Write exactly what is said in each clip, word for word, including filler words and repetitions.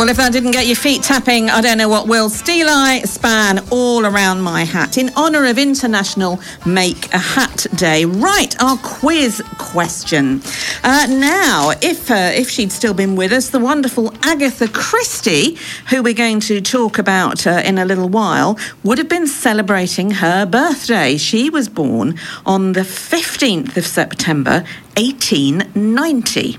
Well, if that didn't get your feet tapping, I don't know what will. Steeleye span all around my hat in honour of International Make a Hat Day. Right, our quiz question. Uh, now, if uh, if she'd still been with us, the wonderful Agatha Christie, who we're going to talk about uh, in a little while, would have been celebrating her birthday. She was born on the fifteenth of September, eighteen ninety.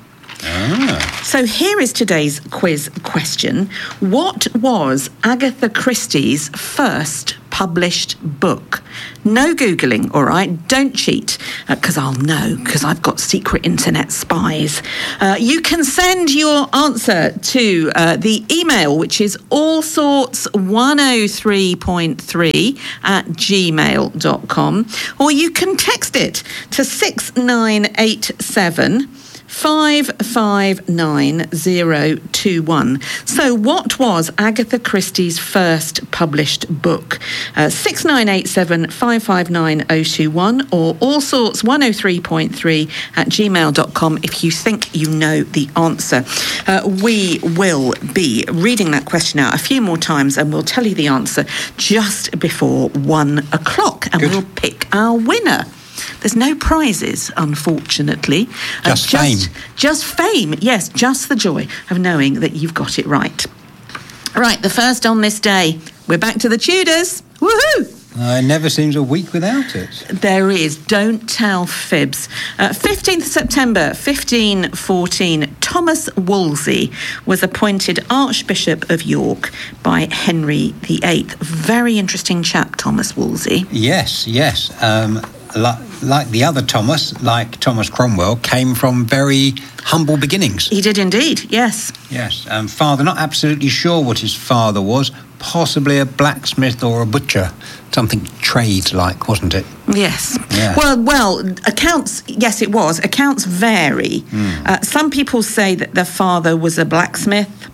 Ah. So here is today's quiz question. What was Agatha Christie's first published book? No Googling, all right? Don't cheat, because uh, I'll know, because I've got secret internet spies. Uh, you can send your answer to uh, the email, which is allsorts one oh three point three at gmail dot com, or you can text it to six nine eight seven five five nine zero two one. So what was Agatha Christie's first published book? Uh, six nine eight seven five five nine zero two one or allsorts one oh three point three at gmail dot com if you think you know the answer. Uh, we will be reading that question out a few more times and we'll tell you the answer just before one o'clock and Good. We'll pick our winner. There's no prizes, unfortunately. Just uh, fame. Just, just fame, yes, just the joy of knowing that you've got it right. Right, the first on this day. We're back to the Tudors. Woohoo! Uh, it never seems a week without it. There is. Don't tell fibs. Uh, fifteenth of September, fifteen fourteen, Thomas Wolsey was appointed Archbishop of York by Henry the Eighth. Very interesting chap, Thomas Wolsey. Yes, yes. Um, like, like the other Thomas, like Thomas Cromwell, came from very humble beginnings. He did indeed, yes. Yes. Um, father, not absolutely sure what his father was. Possibly a blacksmith or a butcher. Something trade-like, wasn't it? Yes. Yeah. Well, well, accounts, yes, it was. Accounts vary. Mm. Uh, some people say that their father was a blacksmith.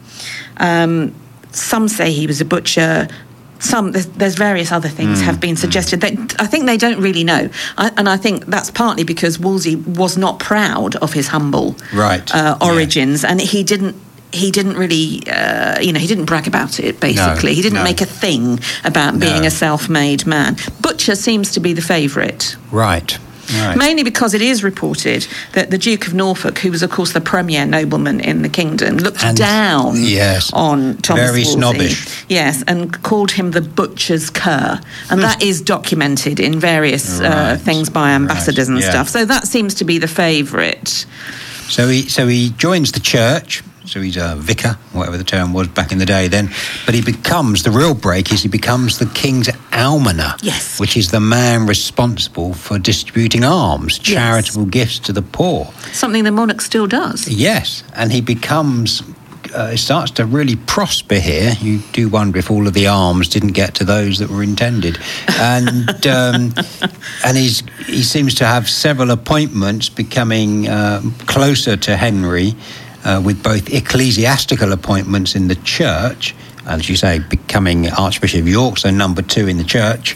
Um, some say he was a butcher. Some, there's, there's various other things mm. have been suggested. They, I think they don't really know. I, and I think that's partly because Wolsey was not proud of his humble right. uh, origins. Yeah. And he didn't He didn't really, uh, you know, he didn't brag about it, basically. No, he didn't no. make a thing about no. being a self-made man. Butcher seems to be the favourite. Right. right. Mainly because it is reported that the Duke of Norfolk, who was, of course, the premier nobleman in the kingdom, looked and, down yes, on Thomas very Wolsey. snobbish. Yes, and called him the butcher's cur. And that is documented in various right. uh, things by ambassadors right. and yeah. stuff. So that seems to be the favourite. So he, so he joins the church. So he's a vicar, whatever the term was back in the day then. But he becomes, the real break is he becomes the king's almoner. Yes. Which is the man responsible for distributing alms, charitable yes. gifts to the poor. Something the monarch still does. Yes. And he becomes, uh, it starts to really prosper here. You do wonder if all of the alms didn't get to those that were intended. And um, and he's he seems to have several appointments, becoming uh, closer to Henry, Uh, with both ecclesiastical appointments in the church, as you say, becoming Archbishop of York, so number two in the church,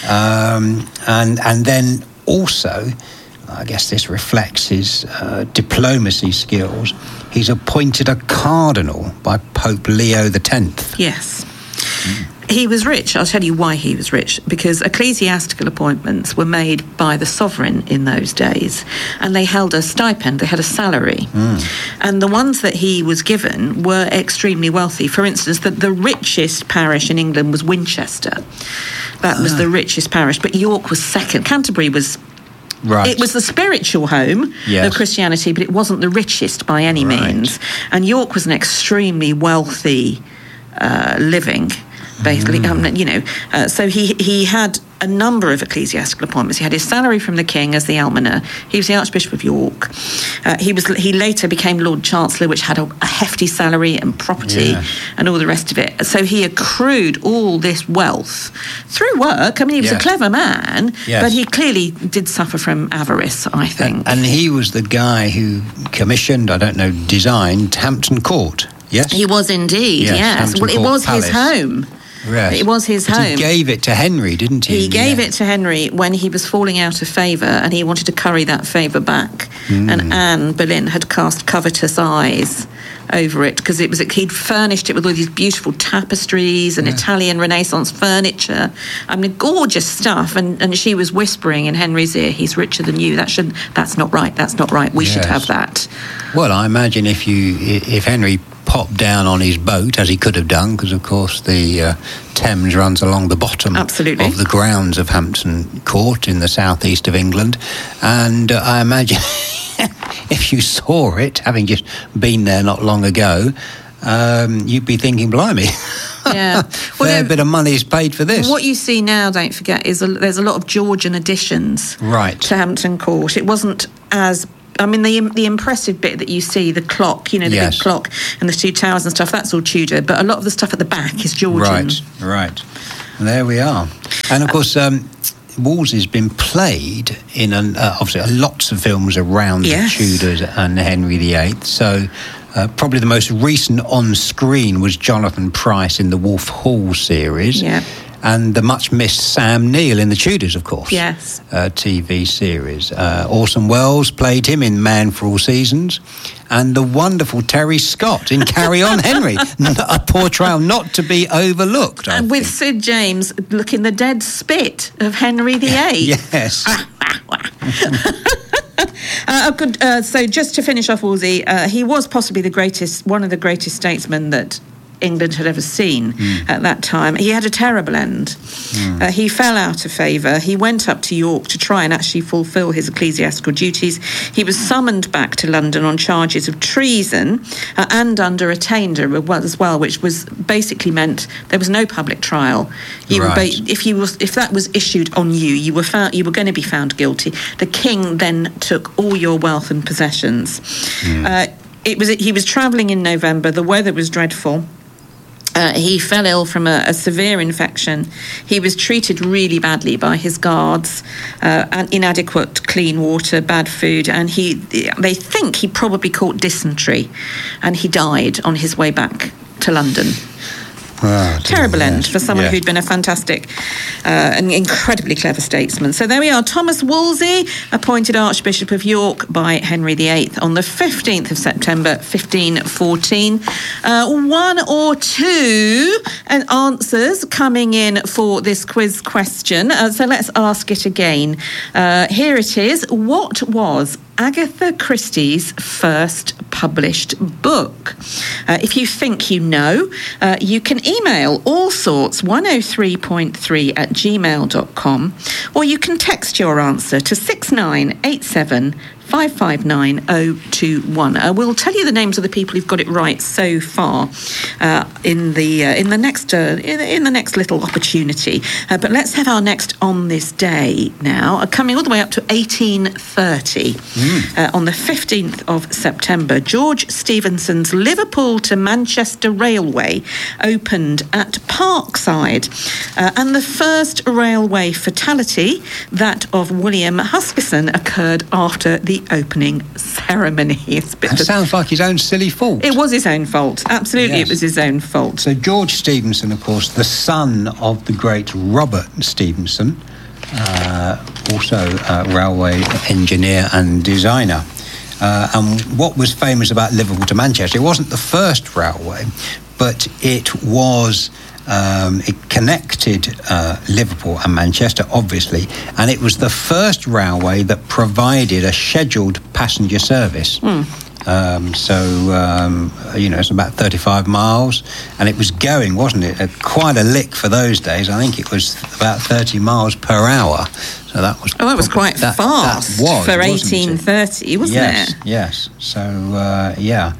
um, and and then also, I guess this reflects his uh, diplomacy skills, he's appointed a cardinal by Pope Leo the Tenth. Yes. Mm. He was rich. I'll tell you why he was rich. Because ecclesiastical appointments were made by the sovereign in those days. And they held a stipend, they had a salary. Mm. And the ones that he was given were extremely wealthy. For instance, the, the richest parish in England was Winchester. That was uh. the richest parish. But York was second. Canterbury was... Right. It was the spiritual home yes. of Christianity, but it wasn't the richest by any right. means. And York was an extremely wealthy uh, living... Basically, mm. um, you know, uh, so he he had a number of ecclesiastical appointments. He had his salary from the king as the almoner. He was the Archbishop of York. Uh, he was he later became Lord Chancellor, which had a, a hefty salary and property yeah. and all the rest of it. So he accrued all this wealth through work. I mean, he was yes. a clever man, yes. but he clearly did suffer from avarice, I think. And, and he was the guy who commissioned, I don't know, designed Hampton Court. Yes, he was indeed. Yes, yes. Well, it Court was Palace. his home. Yes. It was his but home. He gave it to Henry, didn't he? He gave yeah. it to Henry when he was falling out of favour, and he wanted to curry that favour back. Mm. And Anne Boleyn had cast covetous eyes over it because it was he'd furnished it with all these beautiful tapestries and yeah. Italian Renaissance furniture. I mean, gorgeous stuff. And, and she was whispering in Henry's ear, "He's richer than you. That should. That's not right. That's not right. We yes. should have that." Well, I imagine if you if Henry popped down on his boat, as he could have done, because of course the uh, Thames runs along the bottom Absolutely. of the grounds of Hampton Court in the southeast of England, and uh, I imagine if you saw it, having just been there not long ago, um, you'd be thinking, blimey, yeah, well, fair bit of money is paid for this. What you see now, don't forget, is a, there's a lot of Georgian additions right. to Hampton Court. It wasn't as I mean, the the impressive bit that you see, the clock, you know, the yes. big clock and the two towers and stuff, that's all Tudor. But a lot of the stuff at the back is Georgian. Right, right. There we are. And, of course, um, Wolsey's been played in, an, uh, obviously, lots of films around yes. the Tudors and Henry the Eighth. So uh, probably the most recent on-screen was Jonathan Pryce in the Wolf Hall series. Yeah. And the much-missed Sam Neill in the Tudors, of course. Yes. Uh, T V series. Uh, Orson Welles played him in Man for All Seasons. And the wonderful Terry Scott in Carry On, Henry. A portrayal not to be overlooked. I and with think. Sid James looking the dead spit of Henry the Eighth. Yes. Uh, good, uh, so just to finish off Wolsey, uh, he was possibly the greatest, one of the greatest statesmen that England had ever seen mm. at that time. He had a terrible end. Mm. Uh, he fell out of favour. He went up to York to try and actually fulfil his ecclesiastical duties. He was summoned back to London on charges of treason uh, and under attainder as well, which was basically meant there was no public trial. You right. were ba- if you was if that was issued on you, you were found you were going to be found guilty. The king then took all your wealth and possessions. Mm. Uh, it was he was travelling in November. The weather was dreadful. Uh, he fell ill from a, a severe infection. He was treated really badly by his guards, uh, and inadequate clean water, bad food, and he. They think he probably caught dysentery, and he died on his way back to London. Oh, Terrible yes. end for someone yes. who'd been a fantastic uh, and incredibly clever statesman. So there we are. Thomas Wolsey, appointed Archbishop of York by Henry the Eighth on the fifteenth of September, fifteen fourteen. Uh, one or two answers coming in for this quiz question. Uh, so let's ask it again. Uh, here it is. What was Agatha Christie's first published book? Uh, if you think you know, uh, you can email all sorts one oh three point three at gmail dot com, or you can text your answer to six nine eight seven five five nine oh two one. Uh, we'll tell you the names of the people who've got it right so far uh, in the uh, in the next uh, in, in the next little opportunity. Uh, but let's have our next on this day now, uh, coming all the way up to eighteen thirty. Mm. Uh, on the fifteenth of September, George Stephenson's Liverpool to Manchester Railway opened at Parkside, uh, and the first railway fatality, that of William Huskisson, occurred after the opening ceremony. It's a bit that sounds like his own silly fault. It was his own fault. Absolutely, yes. It was his own fault. So George Stephenson, of course, the son of the great Robert Stephenson, uh, also a railway engineer and designer. Uh, and what was famous about Liverpool to Manchester, it wasn't the first railway, but it was... Um, it connected uh, Liverpool and Manchester, obviously, and it was the first railway that provided a scheduled passenger service. Mm. Um, so, um, you know, it's about thirty-five miles, and it was going, wasn't it? Uh, quite a lick for those days. I think it was about thirty miles per hour. So that was... Oh, that was quite that, fast that was, for eighteen thirty, wasn't yes, it? Yes, yes. So, uh, yeah...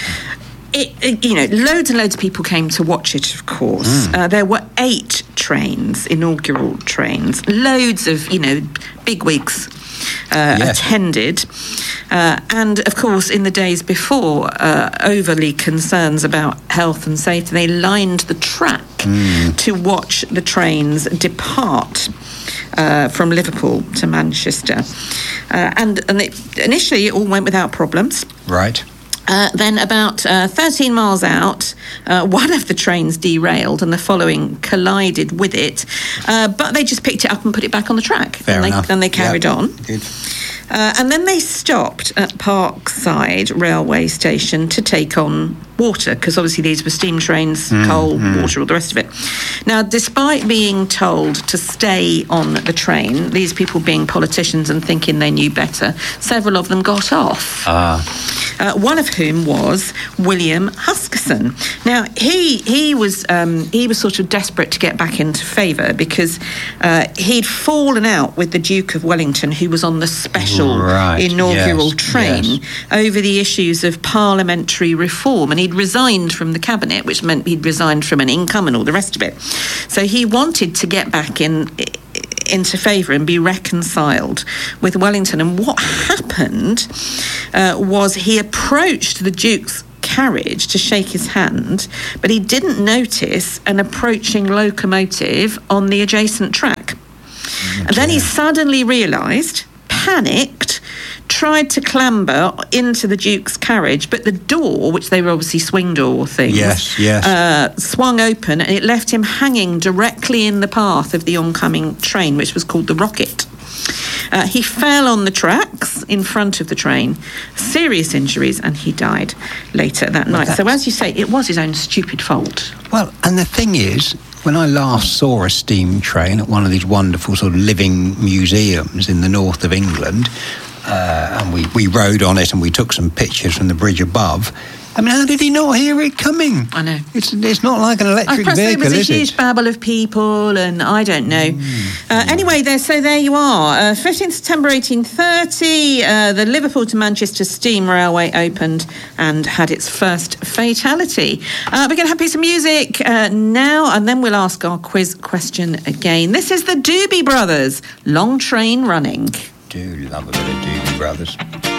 It, it, you know, loads and loads of people came to watch it, of course. Mm. Uh, there were eight trains, inaugural trains. Loads of, you know, bigwigs uh, yes. attended. Uh, and, of course, in the days before, uh, overly concerns about health and safety, they lined the track mm. to watch the trains depart uh, from Liverpool to Manchester. Uh, and and it, initially, it all went without problems. Right. Uh, then about uh, thirteen miles out, uh, one of the trains derailed and the following collided with it. Uh, but they just picked it up and put it back on the track. Fair and they, enough. Then they carried yep. on. Good. Uh, and then they stopped at Parkside Railway Station to take on water, because obviously these were steam trains, mm, coal, mm. water, all the rest of it. Now, despite being told to stay on the train, these people being politicians and thinking they knew better, several of them got off. Ah. Uh, one of whom was William Huskisson. Now, he he was um, he was sort of desperate to get back into favour, because uh, he'd fallen out with the Duke of Wellington, who was on the special right. inaugural yes. train, yes. over the issues of parliamentary reform, and he'd resigned from the cabinet, which meant he'd resigned from an income and all the rest of it. So he wanted to get back in into favour and be reconciled with Wellington. And what happened uh, was he approached the Duke's carriage to shake his hand, but he didn't notice an approaching locomotive on the adjacent track. Okay. And then he suddenly realised, panicked, tried to clamber into the Duke's carriage, but the door, which they were obviously swing door things, yes, yes. Uh, swung open, and it left him hanging directly in the path of the oncoming train, which was called the Rocket. Uh, he fell on the tracks in front of the train, serious injuries, and he died later that well, night. So, as you say, it was his own stupid fault. Well, and the thing is, when I last saw a steam train at one of these wonderful sort of living museums in the north of England, Uh, and we, we rode on it and we took some pictures from the bridge above. I mean, how did he not hear it coming? I know. It's it's not like an electric I vehicle, is it? It was a huge it? babble of people, and I don't know. Mm, uh, anyway, there. So there you are. Uh, fifteenth September eighteen thirty, uh, the Liverpool to Manchester Steam Railway opened and had its first fatality. Uh, we're going to have a piece of music uh, now, and then we'll ask our quiz question again. This is the Doobie Brothers, Long Train Running. Do love a bit of Doobie Brothers.